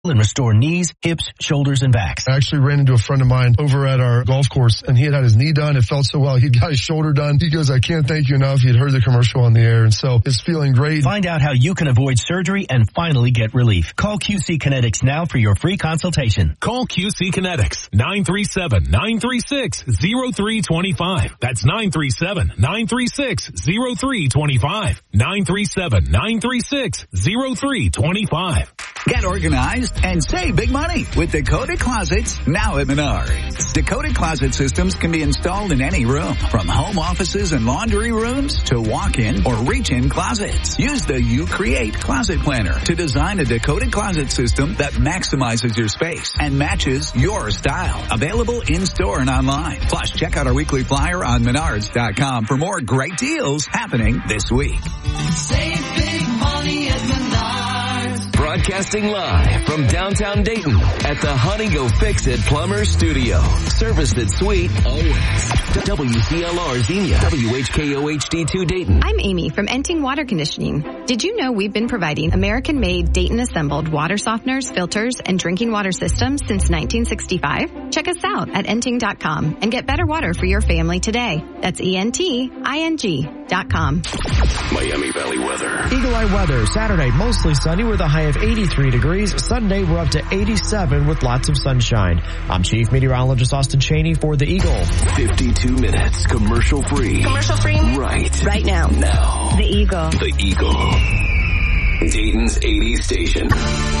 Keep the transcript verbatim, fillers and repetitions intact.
and restore knees, hips, shoulders, and backs. I actually ran into a friend of mine over at our golf course, and he had had his knee done. It felt so well. He got his shoulder done. He goes, I can't thank you enough. He had heard the commercial on the air, and so it's feeling great. Find out how you can avoid surgery and finally get relief. Call Q C Kinetics now for your free consultation. Call Q C Kinetics, nine three seven, nine three six, zero three two five. That's nine three seven, nine three six, zero three two five. nine three seven, nine three six, zero three two five. Get organized and save big money with Dakota Closets now at Menards. Dakota Closet systems can be installed in any room, from home offices and laundry rooms to walk-in or reach-in closets. Use the You Create Closet Planner to design a Dakota Closet system that maximizes your space and matches your style. Available in-store and online. Plus, check out our weekly flyer on menards dot com for more great deals happening this week. Save big money at Menards. Broadcasting live from downtown Dayton at the Honey Go Fix It Plumber Studio. Serviced at Sweet always. W C L R Xenia, W H K O H D two Dayton. I'm Amy from Enting Water Conditioning. Did you know we've been providing American-made, Dayton-assembled water softeners, filters, and drinking water systems since nineteen sixty-five? Check us out at enting dot com and get better water for your family today. That's E N T I N G dot com. Miami Valley weather. Eagle Eye weather. Saturday, mostly sunny with a high of eighty-three degrees. Sunday, we're up to eighty-seven with lots of sunshine. I'm Chief Meteorologist Austin Cheney for the Eagle. fifty-two minutes commercial free. Commercial free? Right. Right now. Now. The Eagle. The Eagle. Dayton's eighties station.